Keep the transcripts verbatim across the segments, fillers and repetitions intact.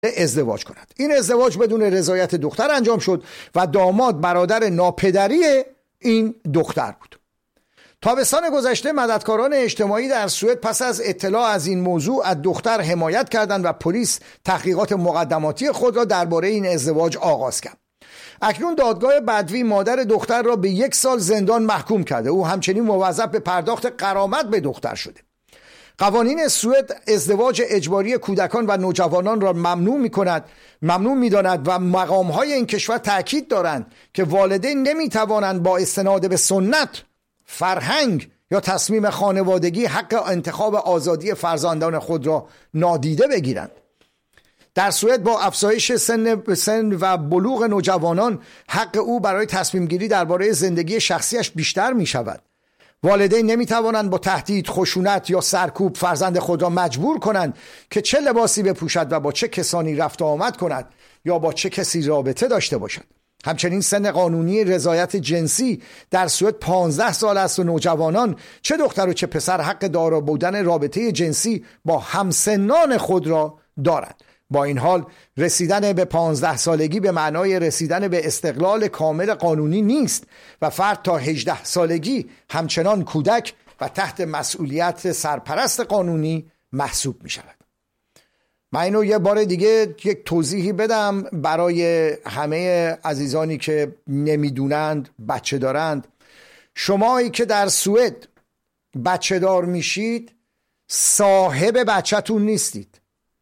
ازدواج کند. این ازدواج بدون رضایت دختر انجام شد و داماد برادر ناپدری این دختر بود. تابستان گذشته مددکاران اجتماعی در سوئد پس از اطلاع از این موضوع از دختر حمایت کردند و پلیس تحقیقات مقدماتی خود را درباره این ازدواج آغاز کرد. اکنون دادگاه بدوی مادر دختر را به یک سال زندان محکوم کرده. او همچنین موظف به پرداخت غرامت به دختر شده. قوانین سوئد ازدواج اجباری کودکان و نوجوانان را ممنوع می‌کند، ممنوع می‌داند و مقام‌های این کشور تاکید دارند که والدین نمی‌توانند با استناد به سنت، فرهنگ یا تصمیم خانوادگی حق انتخاب آزادی فرزندان خود را نادیده بگیرند. در سوئد با افزایش سن سن و بلوغ نوجوانان حق او برای تصمیم گیری درباره زندگی شخصیش بیشتر می شود. والدین نمی توانند با تهدید، خشونت یا سرکوب فرزند خود را مجبور کنند که چه لباسی بپوشد و با چه کسانی رفت و آمد کند یا با چه کسی رابطه داشته باشد. همچنین سن قانونی رضایت جنسی در سوئد پانزده سال است و نوجوانان چه دختر و چه پسر حق دارا بودن رابطه جنسی با همسنان خود را دارند. با این حال رسیدن به پانزده سالگی به معنای رسیدن به استقلال کامل قانونی نیست و فرد تا هجده سالگی همچنان کودک و تحت مسئولیت سرپرست قانونی محسوب می شود. من اینو یه بار دیگه یک توضیحی بدم برای همه عزیزانی که نمیدونند، بچه دارند. شمایی که در سوئد بچه دار میشید صاحب بچه‌تون نیستید.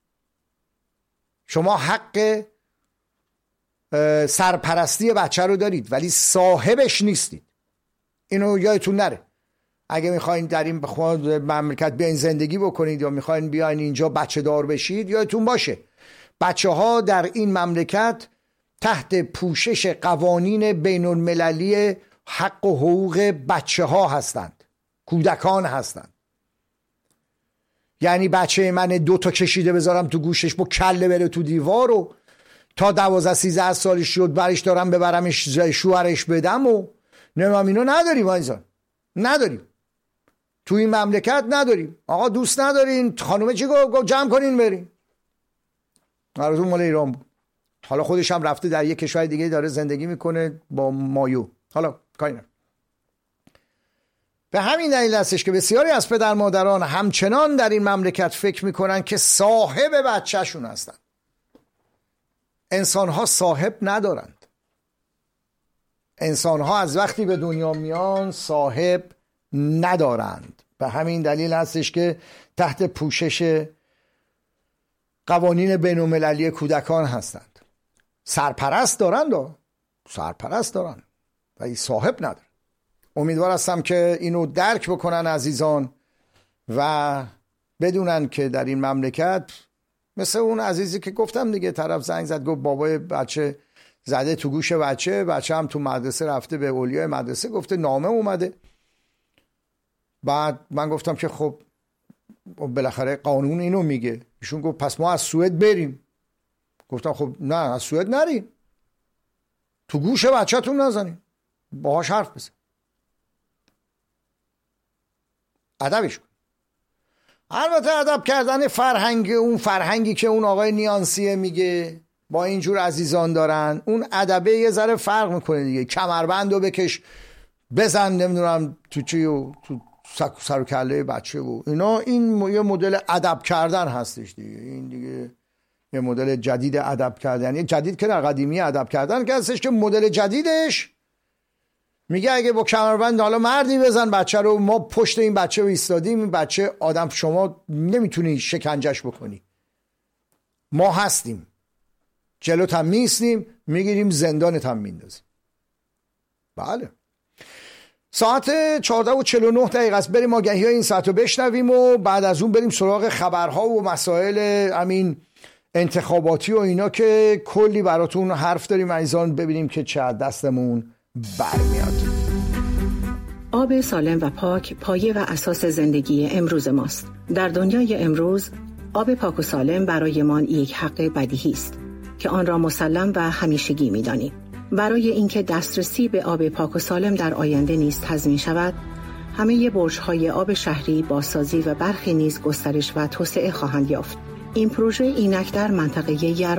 شما حق سرپرستی بچه رو دارید ولی صاحبش نیستید. اینو یادتون نره. اگه میخواین در این مملکت بیاین زندگی بکنید یا میخواین بیاین اینجا بچه دار بشید، یادتون باشه بچه ها در این مملکت تحت پوشش قوانین بین المللی حق و حقوق بچه ها هستند، کودکان هستند. یعنی بچه من دو تا کشیده بذارم تو گوشش با کله بره تو دیوار و تا دوازده سیزده سالش شد برش دارم ببرمش شوهرش بدم و نمیم، اینو نداریم آیزان، نداریم تو این مملکت نداریم. آقا دوست ندارین خانومه چی گفت؟ جمع کنین برین. آرزو مال ایران بود، حالا خودش هم رفته در یک کشور دیگه داره زندگی میکنه با مایو. حالا کاری نه. به همین دلیل هستش که بسیاری از پدر مادران همچنان در این مملکت فکر میکنن که صاحب بچهشون هستن. انسانها صاحب ندارند. انسانها از وقتی به دنیا میان صاحب ندارند. به همین دلیل هستش که تحت پوشش قوانین بین المللی کودکان هستند. سرپرست دارند و سرپرست دارند ولی صاحب ندارند. امیدوار هستم که اینو درک بکنن عزیزان و بدونن که در این مملکت مثل اون عزیزی که گفتم دیگه، طرف زنگ زد گفت بابای بچه زده تو گوش بچه، بچه هم تو مدرسه رفته به اولیای مدرسه گفته نامه اومده. بعد من گفتم که خب بالاخره قانون اینو میگه. ایشون گفت پس ما از سوئد بریم. گفتم خب نه، از سوئد نریم، تو گوش بچه‌تون نزنیم، باهاش حرف بزن، ادبش کن. البته ادب کردن فرهنگ، اون فرهنگی که اون آقای نیانسیه میگه با اینجور عزیزان دارن، اون ادبه یه ذره فرق میکنه دیگه. کمربندو بکش بزن نمیدونم تو چی و تو سر و کله بچه و اینا، این یه مدل ادب کردن هستش دیگه. این دیگه یه مدل جدید ادب کردن، یه جدید که نه قدیمی ادب کردن که هستش که مدل جدیدش میگه اگه با کمربند حالا مردی بزن بچه رو، ما پشت این بچه ایستادیم، این بچه آدم شما نمیتونی شکنجش بکنی، ما هستیم جلوت هم میستیم، میگیریم زندانت هم میندازیم. بله. ساعت چهارده و چهل و نه دقیقه است. بریم آگهی های این ساعت رو بشنویم و بعد از اون بریم سراغ خبرها و مسائل امین انتخاباتی و اینا که کلی براتون حرف داریم عزیزان، ببینیم که چه دستمون برمیاد. آب سالم و پاک پایه و اساس زندگی امروز ماست. در دنیای امروز آب پاک و سالم برایمان یک حق بدیهی است که آن را مسلم و همیشگی می‌دانیم. برای اینکه دسترسی به آب پاک و سالم در آینده نیز تضمین شود، همه برج‌های آب شهری بازسازی و برخی نیز گسترش و توسعه خواهند یافت. این پروژه اینک در منطقه